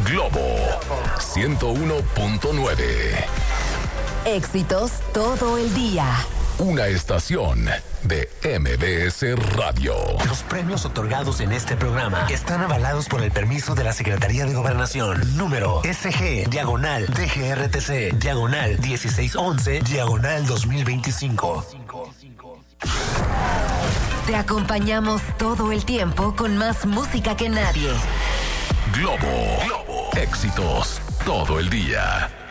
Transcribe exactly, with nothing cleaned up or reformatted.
Globo ciento uno punto nueve. Éxitos todo el día. Una estación de M B S Radio. Los premios otorgados en este programa están avalados por el permiso de la Secretaría de Gobernación. Número S G, diagonal, D G R T C, diagonal, dieciséis once, diagonal dos mil veinticinco. Te acompañamos todo el tiempo con más música que nadie. Globo, Globo, éxitos todo el día.